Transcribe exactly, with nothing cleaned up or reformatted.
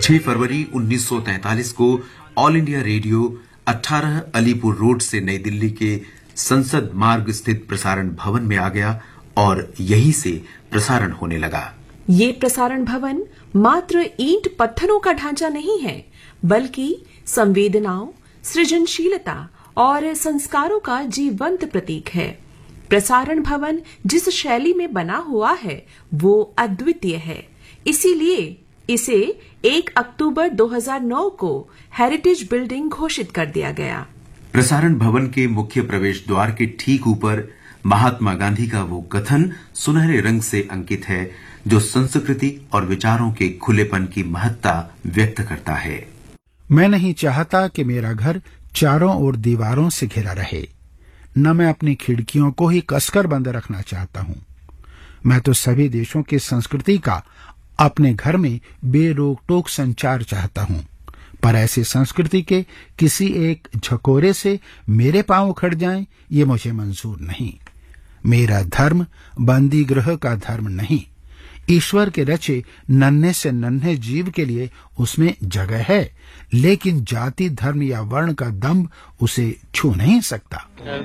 छह फरवरी उन्नीस सौ तैंतालीस को ऑल इंडिया रेडियो अठारह अलीपुर रोड से नई दिल्ली के संसद मार्ग स्थित प्रसारण भवन में आ गया और यहीं से प्रसारण होने लगा। ये प्रसारण भवन मात्र ईंट पत्थरों का ढांचा नहीं है, बल्कि संवेदनाओं, सृजनशीलता और संस्कारों का जीवंत प्रतीक है। प्रसारण भवन जिस शैली में बना हुआ है वो अद्वितीय है, इसीलिए इसे एक अक्टूबर दो हज़ार नौ को हेरिटेज बिल्डिंग घोषित कर दिया गया। प्रसारण भवन के मुख्य प्रवेश द्वार के ठीक ऊपर महात्मा गांधी का वो कथन सुनहरे रंग से अंकित है जो संस्कृति और विचारों के खुलेपन की महत्ता व्यक्त करता है। मैं नहीं चाहता कि मेरा घर चारों ओर दीवारों से घिरा रहे, न मैं अपनी खिड़कियों को ही कसकर बंद रखना चाहता हूँ। मैं तो सभी देशों की संस्कृति का अपने घर में बेरोक टोक संचार चाहता हूँ, पर ऐसी संस्कृति के किसी एक झकोरे से मेरे पांव उखड़ जाएं, ये मुझे मंजूर नहीं। मेरा धर्म बंदी गृह का धर्म नहीं। ईश्वर के रचे नन्हे से नन्हे जीव के लिए उसमें जगह है, लेकिन जाति, धर्म या वर्ण का दंभ उसे छू नहीं सकता।